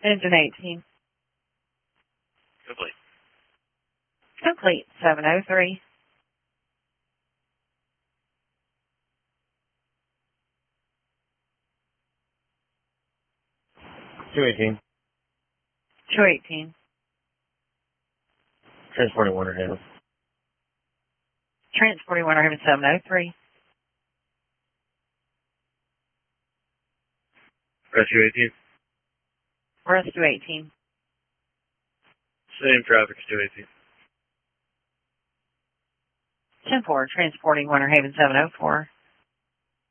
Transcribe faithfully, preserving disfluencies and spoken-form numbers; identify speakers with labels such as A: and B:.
A: Engine eighteen.
B: Complete.
A: Complete. seven oh three.
C: two eighteen.
A: two eighteen.
C: Transporting Winter Haven.
A: Transporting Winter Haven seven oh three.
B: Rescue eighteen.
A: Rescue eighteen.
B: Same traffic as two eighteen.
A: ten four. Transporting Winter Haven seven oh four.